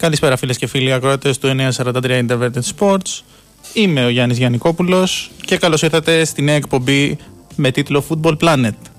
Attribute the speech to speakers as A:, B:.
A: Καλησπέρα φίλες και φίλοι ακροατές του 943 Interverted Sports. Είμαι ο Γιάννης Γιαννικόπουλος και καλώς ήρθατε στη νέα εκπομπή με τίτλο Football Planet.